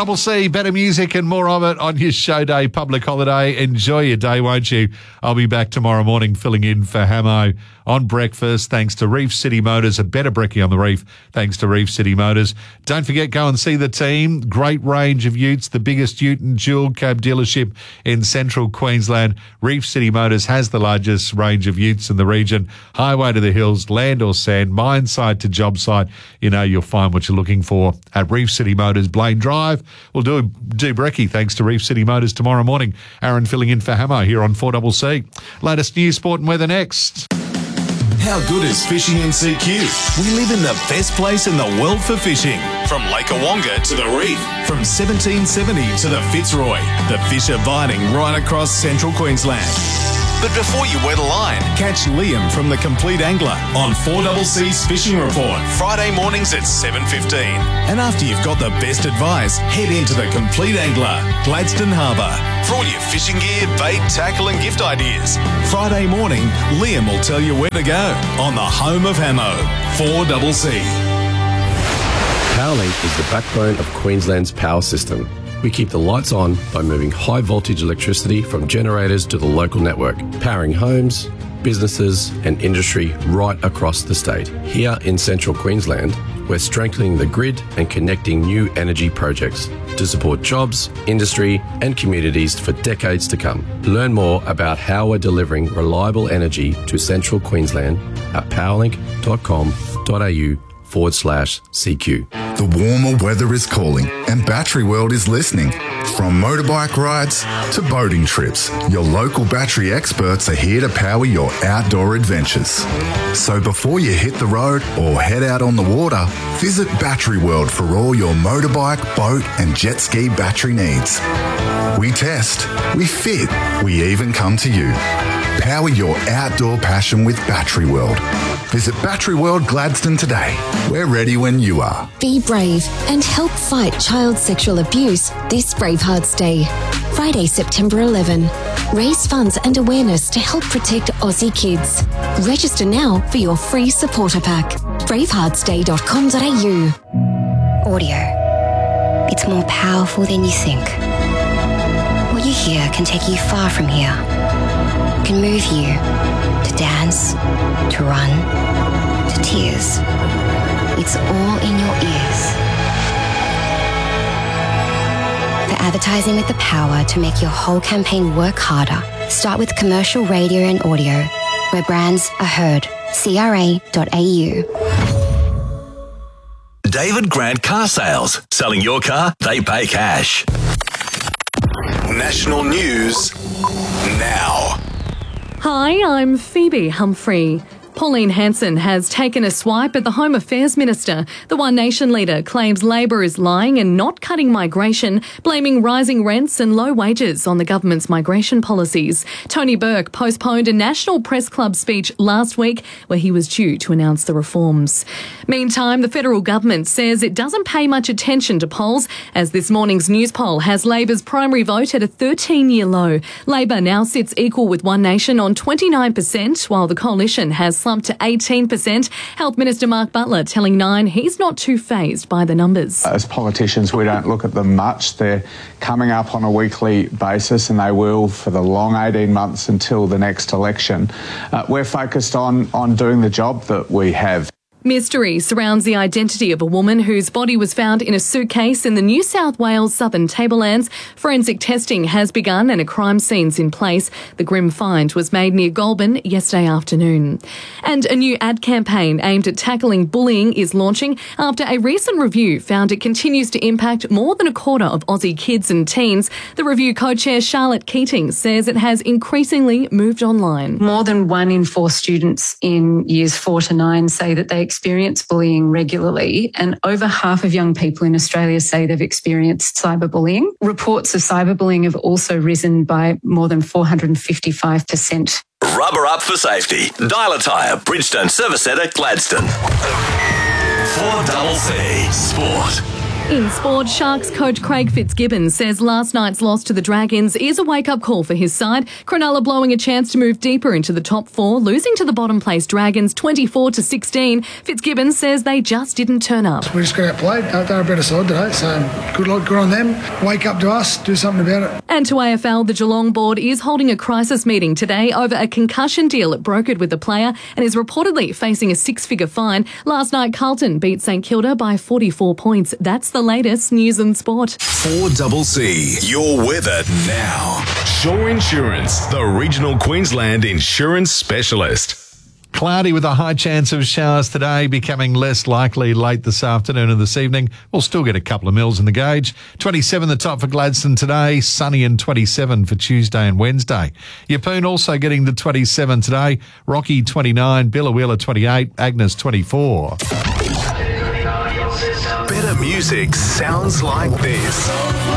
4CC, better music and more of it on your show day, public holiday. Enjoy your day, won't you? I'll be back tomorrow morning filling in for Hamo on breakfast, thanks to Reef City Motors, a better brekkie on the reef, thanks to Reef City Motors. Don't forget, go and see the team. Great range of utes, the biggest ute and dual cab dealership in central Queensland. Reef City Motors has the largest range of utes in the region. Highway to the hills, land or sand, mine site to job site. You know you'll find what you're looking for at Reef City Motors, Blaine Drive. We'll do brekkie thanks to Reef City Motors tomorrow morning. Aaron filling in for Hamo here on 4CC. Latest news, sport and weather next. How good is fishing in CQ? We live in the best place in the world for fishing. From Lake Awonga to the reef, from 1770 to the Fitzroy, the fish are biting right across central Queensland. But before you wet a line, catch Liam from The Complete Angler on 4CC's Fishing Report, Friday mornings at 7:15. And after you've got the best advice, head into The Complete Angler, Gladstone Harbour, for all your fishing gear, bait, tackle and gift ideas. Friday morning, Liam will tell you where to go on the home of Hamo, 4CC. Powerlink is the backbone of Queensland's power system. We keep the lights on by moving high voltage electricity from generators to the local network, powering homes, businesses and industry right across the state. Here in central Queensland, we're strengthening the grid and connecting new energy projects to support jobs, industry and communities for decades to come. Learn more about how we're delivering reliable energy to central Queensland at powerlink.com.au/CQ. The warmer weather is calling and Battery World is listening. From motorbike rides to boating trips, your local battery experts are here to power your outdoor adventures. So before you hit the road or head out on the water, visit Battery World for all your motorbike, boat and jet ski battery needs. We test, we fit, we even come to you. Power your outdoor passion with Battery World. Visit Battery World Gladstone today. We're ready when you are. Be brave and help fight child sexual abuse this Bravehearts Day. Friday, September 11. Raise funds and awareness to help protect Aussie kids. Register now for your free supporter pack. braveheartsday.com.au. Audio. It's more powerful than you think. What you hear can take you far from here. It can move you to dance, to run, to tears. It's all in your ears. For advertising with the power to make your whole campaign work harder, start with commercial radio and audio, where brands are heard. CRA.au. David Grant Car Sales. Selling your car, they pay cash. National news now. Hi, I'm Phoebe Humphrey. Pauline Hanson has taken a swipe at the Home Affairs Minister. The One Nation leader claims Labor is lying and not cutting migration, blaming rising rents and low wages on the government's migration policies. Tony Burke postponed a National Press Club speech last week where he was due to announce the reforms. Meantime, the federal government says it doesn't pay much attention to polls, as this morning's news poll has Labor's primary vote at a 13-year low. Labor now sits equal with One Nation on 29%, while the coalition has slumped to 18%. Health Minister Mark Butler telling Nine he's not too fazed by the numbers. As politicians, we don't look at them much. They're coming up on a weekly basis, and they will for the long 18 months until the next election. We're focused on doing the job that we have. Mystery surrounds the identity of a woman whose body was found in a suitcase in the New South Wales southern tablelands. Forensic testing has begun and a crime scene's in place. The grim find was made near Goulburn yesterday afternoon. And a new ad campaign aimed at tackling bullying is launching after a recent review found it continues to impact more than a quarter of Aussie kids and teens. The review co-chair Charlotte Keating says it has increasingly moved online. More than 1 in 4 students in years 4 to 9 say that they experience bullying regularly, and over half of young people in Australia say they've experienced cyberbullying. Reports of cyberbullying have also risen by more than 455%. Rubber up for safety. Dial a Tyre, Bridgestone Service Centre, Gladstone. 4CC Sport. In sport, Sharks coach Craig Fitzgibbon says last night's loss to the Dragons is a wake-up call for his side. Cronulla blowing a chance to move deeper into the top four, losing to the bottom-placed Dragons 24-16. Fitzgibbon says they just didn't turn up. We just got outplayed. They're a better side today, so good on them. Wake up to us, do something about it. And to AFL, the Geelong board is holding a crisis meeting today over a concussion deal it brokered with the player and is reportedly facing a six-figure fine. Last night, Carlton beat St Kilda by 44 points. That's the latest news and sport. 4CC, your weather now. Shore Insurance, the regional Queensland insurance specialist. Cloudy with a high chance of showers today, becoming less likely late this afternoon and this evening. We'll still get a couple of mils in the gauge. 27 the top for Gladstone today, sunny and 27 for Tuesday and Wednesday. Yeppoon also getting to 27 today, Rocky 29, Billawheeler 28, Agnes 24. Better music sounds like this.